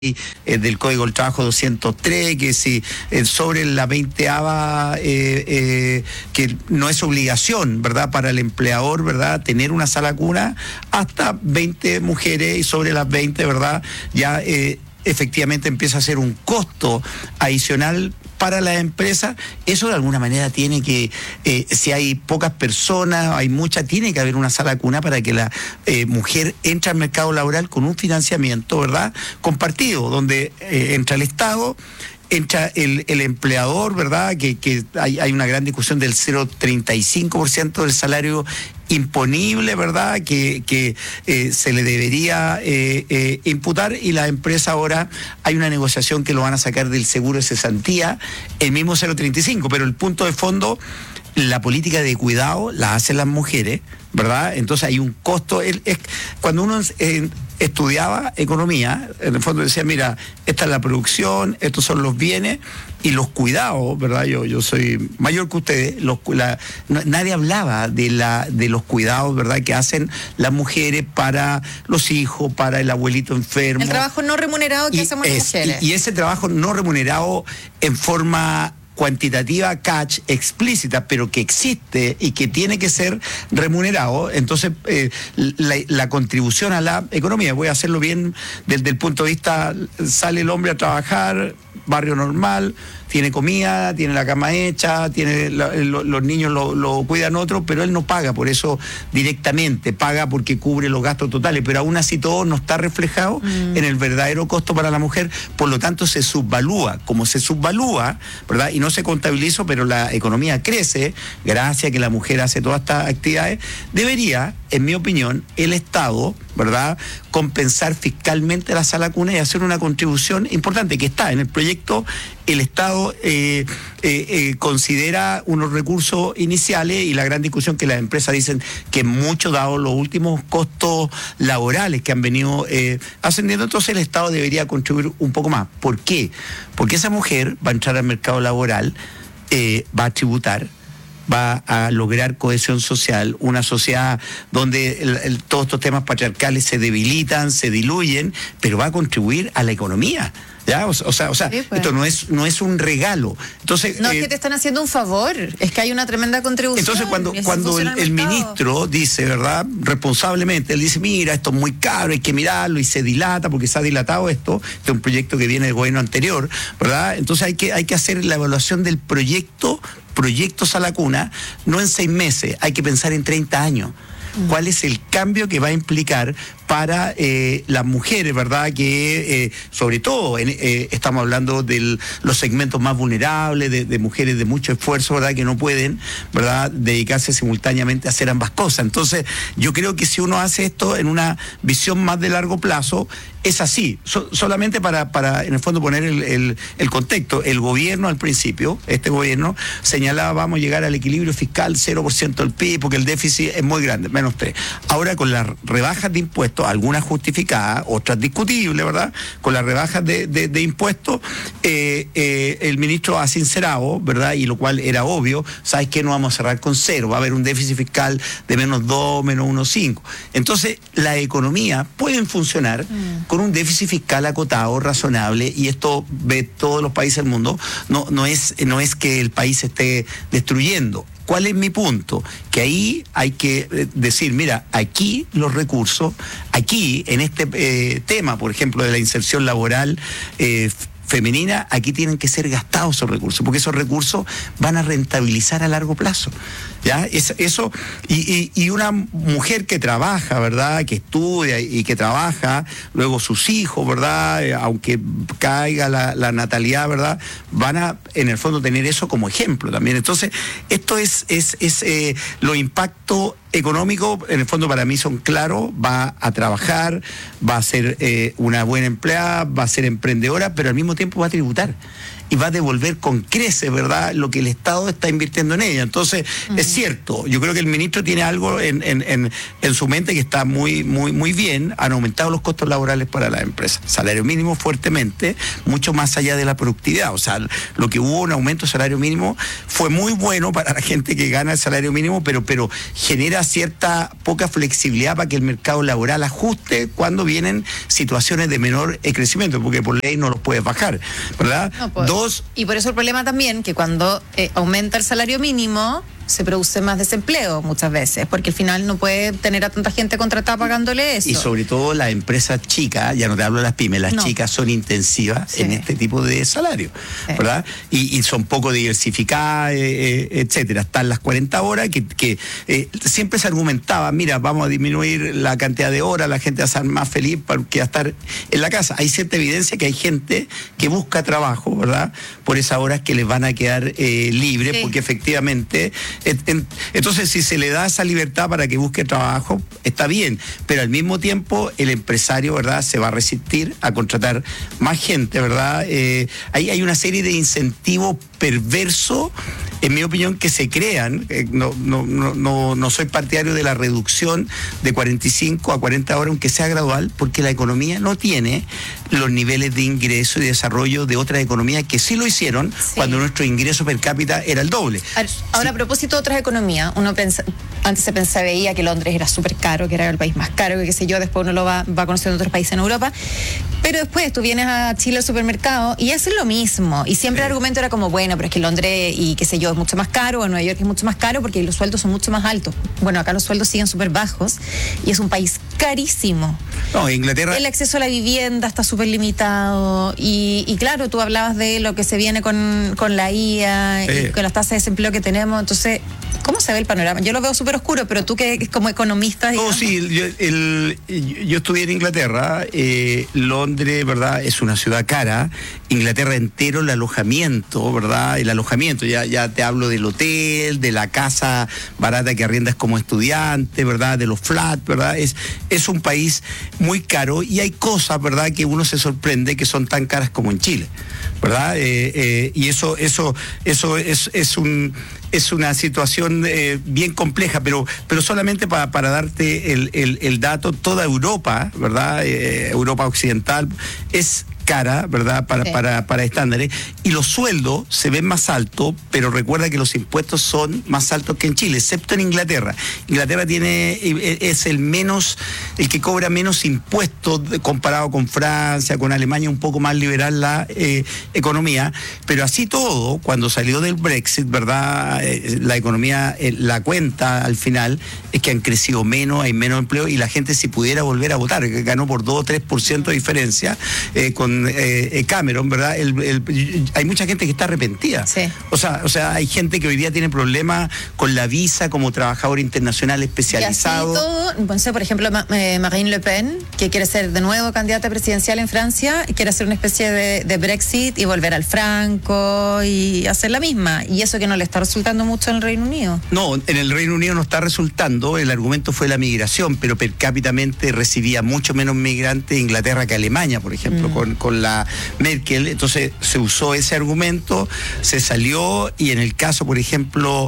del Código del Trabajo 203, que si sobre la 20ª, que no es obligación, ¿verdad?, para el empleador, ¿verdad?, tener una sala cuna, hasta 20 mujeres, y sobre las 20, ¿verdad?, ya efectivamente empieza a ser un costo adicional para la empresa. Eso de alguna manera tiene que, si hay pocas personas, hay muchas, tiene que haber una sala cuna para que la mujer entre al mercado laboral con un financiamiento, ¿verdad?, compartido, donde entra el Estado, entra el empleador, ¿verdad?, que hay una gran discusión del 0,35% del salario imponible, ¿verdad?, que se le debería imputar, y la empresa ahora hay una negociación que lo van a sacar del seguro de cesantía, el mismo 0,35, pero el punto de fondo, la política de cuidado la hacen las mujeres, ¿verdad? Entonces hay un costo. Cuando uno estudiaba economía, en el fondo decía, mira, esta es la producción, estos son los bienes y los cuidados, ¿verdad? Yo soy mayor que ustedes, nadie hablaba de los cuidados, ¿verdad?, que hacen las mujeres para los hijos, para el abuelito enfermo. El trabajo no remunerado que hacemos las mujeres. Y ese trabajo no remunerado en forma cuantitativa, catch, explícita, pero que existe y que tiene que ser remunerado. Entonces, la contribución a la economía, voy a hacerlo bien desde el punto de vista, sale el hombre a trabajar, barrio normal, tiene comida, tiene la cama hecha, tiene los niños lo cuidan otros, pero él no paga por eso directamente, paga porque cubre los gastos totales, pero aún así todo no está reflejado en el verdadero costo para la mujer, por lo tanto se subvalúa. Como se subvalúa, ¿verdad?, y no se contabiliza, pero la economía crece gracias a que la mujer hace todas estas actividades, debería, en mi opinión, el Estado, ¿verdad?, compensar fiscalmente la sala cuna y hacer una contribución importante que está en el proyecto. El Estado considera unos recursos iniciales, y la gran discusión que las empresas dicen que mucho, dado los últimos costos laborales que han venido ascendiendo, entonces el Estado debería contribuir un poco más. ¿Por qué? Porque esa mujer va a entrar al mercado laboral, va a tributar, va a lograr cohesión social, una sociedad donde todos estos temas patriarcales se debilitan, se diluyen, pero va a contribuir a la economía. ¿Ya? O sea, sí, pues. Esto no es un regalo. Entonces, no es que te están haciendo un favor, es que hay una tremenda contribución. Entonces, cuando el ministro dice, ¿verdad?, responsablemente, él dice, mira, esto es muy caro, hay que mirarlo, y se dilata, porque se ha dilatado esto. Este es un proyecto que viene del gobierno anterior, ¿verdad? Entonces hay que hacer la evaluación del proyecto Sala Cuna, no en 6 meses, hay que pensar en 30 años. ¿Cuál es el cambio que va a implicar para las mujeres, ¿verdad?, que sobre todo estamos hablando de los segmentos más vulnerables, de mujeres de mucho esfuerzo, ¿verdad?, que no pueden, ¿verdad?, dedicarse simultáneamente a hacer ambas cosas? Entonces, yo creo que si uno hace esto en una visión más de largo plazo, es así. Solamente para en el fondo poner el contexto, el gobierno al principio, este gobierno señalaba, vamos a llegar al equilibrio fiscal 0% del PIB, porque el déficit es muy grande, menos 3. Ahora, con las rebajas de impuestos, algunas justificadas, otras discutibles, ¿verdad?, con las rebajas de impuestos, el ministro ha sincerado, ¿verdad?, y lo cual era obvio, ¿sabes qué? No vamos a cerrar con 0, va a haber un déficit fiscal de -2, -1,5. Entonces, la economía puede funcionar con un déficit fiscal acotado, razonable, y esto ve todos los países del mundo. No es que el país se esté destruyendo. ¿Cuál es mi punto? Que ahí hay que decir, mira, aquí los recursos, aquí en este tema, por ejemplo, de la inserción laboral femenina, aquí tienen que ser gastados esos recursos, porque esos recursos van a rentabilizar a largo plazo. ¿Ya? Eso y una mujer que trabaja, ¿verdad?, que estudia y que trabaja, luego sus hijos, ¿verdad?, aunque caiga la natalidad, ¿verdad?, van a, en el fondo, tener eso como ejemplo también. Entonces, esto es los impactos económicos, en el fondo, para mí son claros. Va a trabajar, va a ser una buena empleada, va a ser emprendedora, pero al mismo tiempo va a tributar. y va a devolver con creces, ¿verdad?, lo que el Estado está invirtiendo en ella. Entonces, es cierto, yo creo que el ministro tiene algo en su mente que está muy, muy, muy bien. Han aumentado los costos laborales para las empresas, salario mínimo fuertemente, mucho más allá de la productividad. O sea, lo que hubo un aumento de salario mínimo fue muy bueno para la gente que gana el salario mínimo, pero genera cierta poca flexibilidad para que el mercado laboral ajuste cuando vienen situaciones de menor crecimiento, porque por ley no los puedes bajar, ¿verdad? No, pues, y por eso el problema también, que cuando aumenta el salario mínimo, se produce más desempleo muchas veces, porque al final no puede tener a tanta gente contratada pagándole eso. Y sobre todo las empresas chicas, ya no te hablo de las pymes, las chicas son intensivas en este tipo de salario, ¿verdad? Y son poco diversificadas, etcétera. Están las 40 horas que siempre se argumentaba, mira, vamos a disminuir la cantidad de horas, la gente va a estar más feliz porque va a estar en la casa. Hay cierta evidencia que hay gente que busca trabajo, ¿verdad?, por esas horas que les van a quedar libres, porque efectivamente... Entonces, si se le da esa libertad para que busque trabajo, está bien, pero al mismo tiempo el empresario, ¿verdad?, se va a resistir a contratar más gente, ¿verdad? Hay una serie de incentivos perversos, en mi opinión, que se crean. No soy partidario de la reducción de 45 a 40 horas, aunque sea gradual, porque la economía no tiene los niveles de ingreso y desarrollo de otras economías que sí lo hicieron cuando nuestro ingreso per cápita era el doble. Ahora, a propósito de otras economías, antes se veía que Londres era súper caro, que era el país más caro, que qué sé yo, después uno lo va conociendo otros países en Europa, pero después tú vienes a Chile al supermercado y hacen lo mismo, y siempre el argumento era como, bueno, pero es que Londres y qué sé yo es mucho más caro, o Nueva York es mucho más caro porque los sueldos son mucho más altos. Bueno, acá los sueldos siguen súper bajos y es un país carísimo. No, Inglaterra... El acceso a la vivienda está súper limitado y claro, tú hablabas de lo que se viene con la IA y con las tasas de desempleo que tenemos, entonces, ¿cómo se ve el panorama? Yo lo veo súper oscuro, pero tú que como economista... No, sí, yo estudié en Inglaterra, Londres, ¿verdad?, es una ciudad cara, Inglaterra entero, el alojamiento, ¿verdad?, ya te hablo del hotel, de la casa barata que arriendas como estudiante, ¿verdad?, de los flats, ¿verdad?, es un país muy caro y hay cosas, ¿verdad?, que uno se sorprende que son tan caras como en Chile, ¿verdad? Y eso es una situación bien compleja, pero solamente para darte el dato, toda Europa, ¿verdad?, Europa occidental es cara, ¿verdad?, para estándares, y los sueldos se ven más altos, pero recuerda que los impuestos son más altos que en Chile, excepto en Inglaterra. Inglaterra es el que cobra menos impuestos comparado con Francia, con Alemania, un poco más liberal la economía, pero así todo, cuando salió del Brexit, ¿verdad?, la economía, la cuenta al final es que han crecido menos, hay menos empleo, y la gente, si pudiera volver a votar, ganó por 2 o 3% de diferencia con Cameron, ¿verdad? Hay mucha gente que está arrepentida. Sí. O sea, hay gente que hoy día tiene problemas con la visa como trabajador internacional especializado. Y así todo, entonces, por ejemplo, Marine Le Pen, que quiere ser de nuevo candidata presidencial en Francia, quiere hacer una especie de Brexit y volver al franco y hacer la misma. Y eso que no le está resultando mucho en el Reino Unido. No, en el Reino Unido no está resultando. El argumento fue la migración, pero per cápitamente recibía mucho menos migrantes Inglaterra que Alemania, por ejemplo, con la Merkel. Entonces se usó ese argumento, se salió, y en el caso, por ejemplo,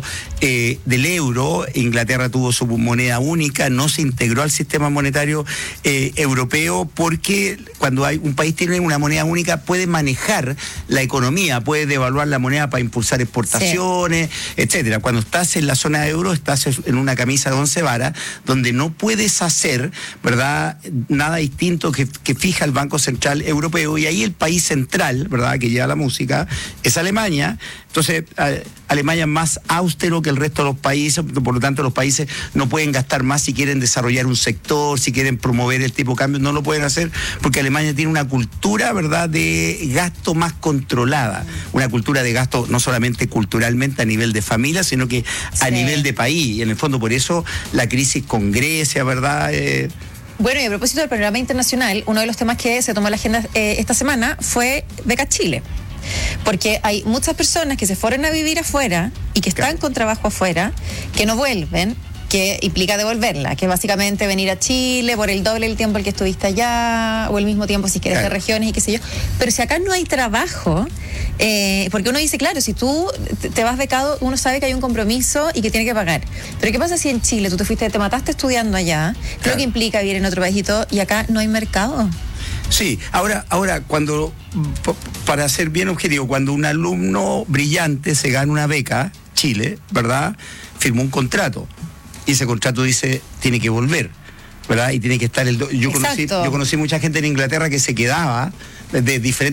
del euro, Inglaterra tuvo su moneda única, no se integró al sistema monetario europeo, porque cuando un país tiene una moneda única puede manejar la economía, puede devaluar la moneda para impulsar exportaciones, etcétera. Cuando estás en la zona de euro, estás en una camisa de 11 varas, donde no puedes hacer, ¿verdad?, nada distinto que fija el Banco Central Europeo, y ahí el país central, ¿verdad?, que lleva la música, es Alemania. Entonces, Alemania es más austero que el resto de los países, por lo tanto los países no pueden gastar más si quieren desarrollar un sector, si quieren promover el tipo de cambio, no lo pueden hacer, porque Alemania tiene una cultura, ¿verdad?, de gasto más controlada, una cultura de gasto no solamente culturalmente a nivel de familia, sino que a nivel de país, y en el fondo por eso la crisis con Grecia, ¿verdad?, Bueno, y a propósito del panorama internacional, uno de los temas que se tomó en la agenda esta semana fue Beca Chile. Porque hay muchas personas que se fueron a vivir afuera y que están con trabajo afuera, que no vuelven, que implica devolverla, que es básicamente venir a Chile por el doble del tiempo el que estuviste allá, o el mismo tiempo si quieres de regiones y qué sé yo. Pero si acá no hay trabajo, Porque uno dice, claro, si tú te vas becado, uno sabe que hay un compromiso y que tiene que pagar. Pero ¿qué pasa si en Chile tú te mataste estudiando allá? Claro. Lo que implica vivir en otro país y todo, y acá no hay mercado. Sí, ahora cuando, para ser bien objetivo, cuando un alumno brillante se gana una beca, Chile, ¿verdad?, firmó un contrato, y ese contrato dice, tiene que volver, ¿verdad?, y tiene que estar yo conocí mucha gente en Inglaterra que se quedaba de diferentes